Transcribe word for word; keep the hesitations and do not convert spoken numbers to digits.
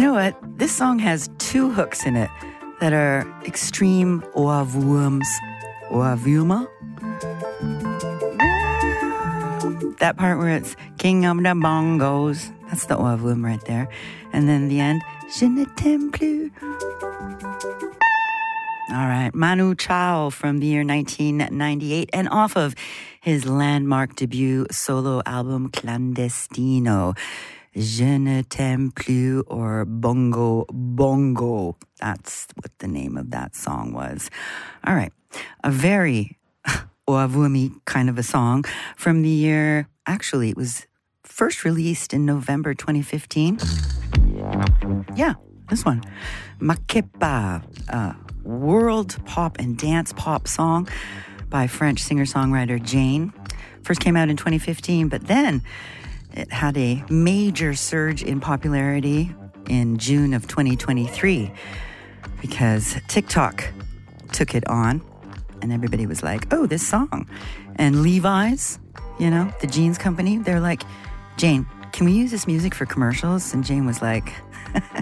You know what? This song has two hooks in it that are extreme oavums. Oavuma? That part where it's King of the Bongos. That's the oavum right there. And then the end, Je ne t'aime plus. All right, Manu Chao from the year nineteen ninety-eight and off of his landmark debut solo album Clandestino. Je ne t'aime plus, or Bongo Bongo. That's what the name of that song was. All right, a very oavumi kind of a song from the year, actually it was first released in November twenty fifteen. Yeah, this one. Makepa, uh, world pop and dance pop song by French singer-songwriter Jane. First came out in twenty fifteen, but then it had a major surge in popularity in June of twenty twenty-three because TikTok took it on and everybody was like, oh, this song. And Levi's, you know, the jeans company, they're like, Jane, can we use this music for commercials? And Jane was like,